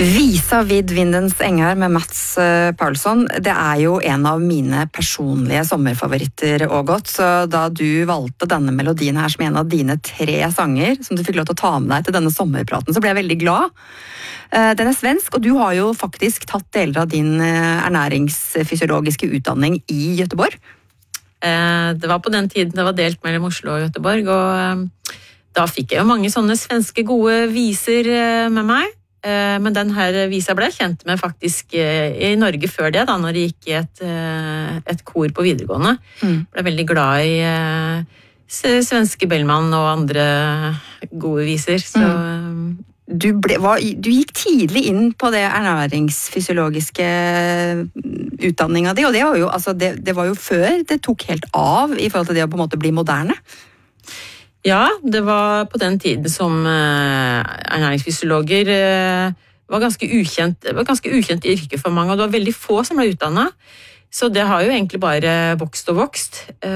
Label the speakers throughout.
Speaker 1: Visa vid vindens enger med Mats Paulsson, det jo en av mine personlige sommerfavoritter og godt, så da du valgte denne melodien her som en av dine 3 sanger, som du fikk lov til å ta med deg til denne sommerpraten, så ble jeg veldig glad. Den svensk, og du har jo faktisk tatt deler av din ernæringsfysiologiske utdanning i Göteborg.
Speaker 2: Det var på den tiden det var delt mellom Oslo og Göteborg, og da fikk jeg jo mange sånne svenske gode viser med meg. Men den her visa ble kjent med faktisk i Norge før det, da, når jeg gikk i et kor på videregående. Ble veldig glad i svenske Bellman og andre gode viser. Så
Speaker 1: du gikk tidlig inn på det ernæringsfysiologiske utdanninga di, og det var jo, altså, det var jo før det tok helt av i forhold til det å på en måte bli moderne.
Speaker 2: Ja, det var på den tiden som ernæringsfysiologer var ganske ukjent yrke for mange, og det var veldig få som ble utdannet. Så det har jo egentlig bare vokst og vokst.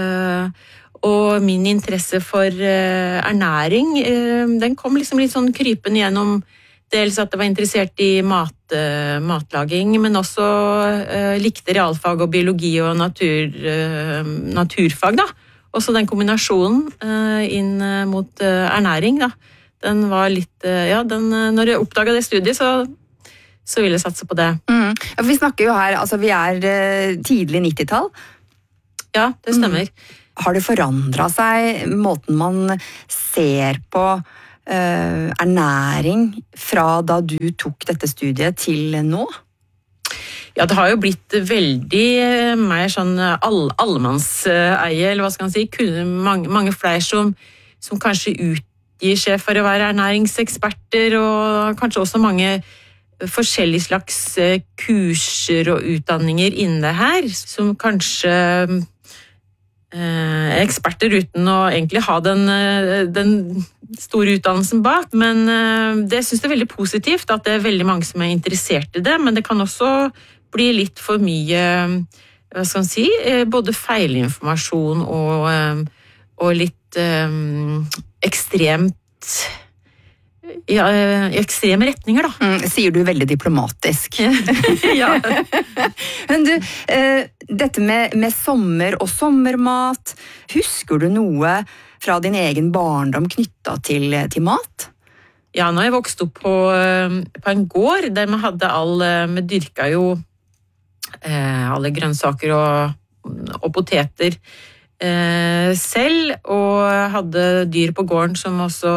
Speaker 2: Og min interesse for ernæring, den kom liksom litt sånn krypende gjennom dels at jeg var interessert i matlaging, men også likte realfag og biologi og naturfag, da. Også den kombinasjonen inn mot ernæring, da, den var litt, når jeg oppdaget det studiet, så ville jeg satse på det.
Speaker 1: Ja, vi snakker jo her, altså vi tidlig 90-tall.
Speaker 2: Ja, det stemmer.
Speaker 1: Har det forandret seg måten man ser på ernæring fra da du tok dette studiet til nå?
Speaker 2: Ja, det har jo blitt veldig mer sånn allemannseie, eller hva skal man si, mange flere som kanskje utgir seg for å være ernæringseksperter, og kanskje også mange forskjellige slags kurser og utdanninger inne her, som kanskje eksperter uten å egentlig ha den store utdannelsen bak, men det synes jeg veldig positivt at det veldig mange som interessert i det, men det kan også bli litt for mye, hva skal man si, både feilinformasjon og litt ekstremt, ja, ekstreme retninger, da.
Speaker 1: Sier du veldig diplomatisk.
Speaker 2: Ja.
Speaker 1: Men du, dette med sommer og sommermat, husker du noe fra din egen barndom knyttet til mat?
Speaker 2: Ja, når jeg vokste opp på en gård, der vi dyrka jo alle grønnsaker og poteter selv, og hadde dyr på gården som også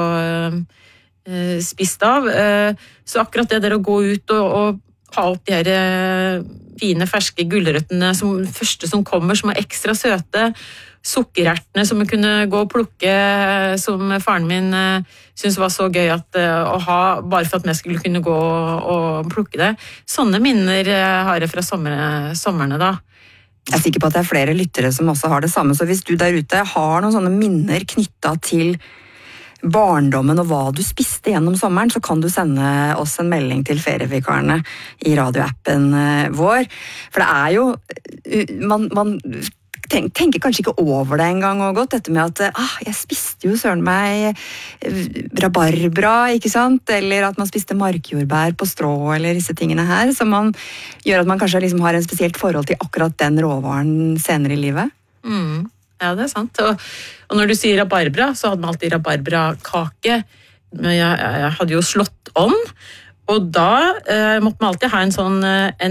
Speaker 2: spiste av. Så akkurat det der å gå ut og ha opp de her fine, ferske gulrøttene som første som kommer, som ekstra søte, sukkerertene som vi kunne gå og plukke, som faren min syntes var så gøy å ha, bare for at vi skulle kunne gå og plukke det. Sånne minner har jeg fra sommerne da.
Speaker 1: Jeg sikker på at det flere lyttere som også har det samme, så hvis du der ute har noen sånne minner knyttet til barndommen og hva du spiste gjennom sommeren, så kan du sende oss en melding til ferievikarene i radioappen vår. For det jo, man tenker kanskje ikke over det en gang og godt, dette med at jeg spiste jo søren meg rabarbra, ikke sant? Eller at man spiste markjordbær på strå, eller disse tingene her, som man gjør at man kanskje liksom har en spesielt forhold til akkurat den råvaren senere i livet.
Speaker 2: Ja, det sant. Og når du sier rabarbra, så hadde man alltid rabarbrakake. Jeg hadde jo slått om, og da måtte man alltid ha en sånn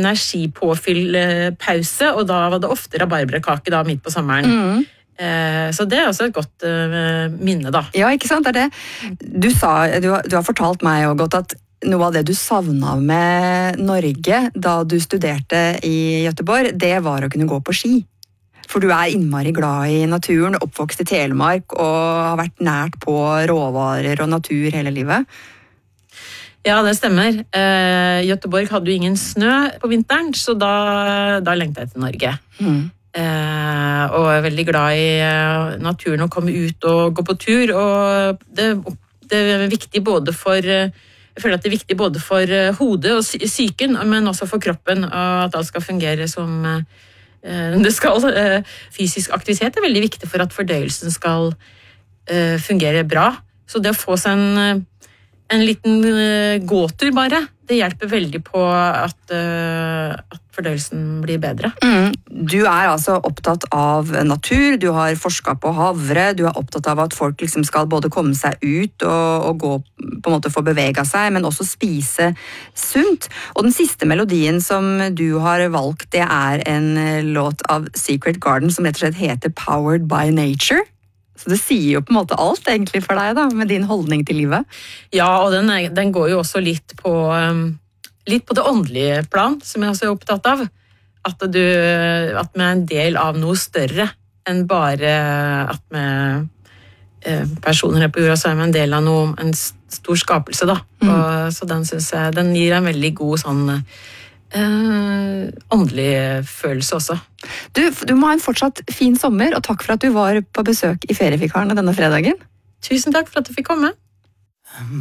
Speaker 2: energipåfyllpause, og da var det ofte rabarbrakake da midt på sommeren. Så det også et godt minne da.
Speaker 1: Ja, ikke sant, det det. Du har fortalt meg jo godt at noe av det du savnet med Norge da du studerte i Göteborg, det var å kunne gå på ski. For du innmari glad i naturen, oppvokst i Telemark og har vært nært på råvarer og natur hele livet.
Speaker 2: Ja, det stemmer. Göteborg hadde jo ingen snø på vinteren, så da lengtet jeg til Norge. Og jeg veldig glad i naturen å komme ut og gå på tur, og det viktig både for jeg føler at det viktig både for hodet og psyken, men også for kroppen, og at alt skal fungere som det skal. Fysisk aktivitet veldig viktig for at fordøyelsen skal fungere bra. Så det å få seg en liten gåtur bare. Det hjelper veldig på at fordøyelsen blir bedre.
Speaker 1: Du er altså opptatt av natur, du har forsket på havre, du er opptatt av at folk liksom skal både komme seg ut og gå, på en måte få bevega seg, men også spise sunt. Og den siste melodien som du har valgt, det er en låt av Secret Garden som rett og slett heter Powered by Nature. Så det sier jo på en måte alt egentlig for deg da, med din holdning til livet.
Speaker 2: Ja, og den går jo også litt på det åndelige plan, som jeg også er opptatt av. At vi er en del av noe større enn bare at vi personer her på jorda, så er vi en del av en stor skapelse da. Så den synes jeg, den gir en veldig god sånn åndelig følelse også.
Speaker 1: Du må ha en fortsatt fin sommer, og takk for at du var på besøk i Ferievikaren denne fredagen.
Speaker 2: Tusen takk for at du fikk komme.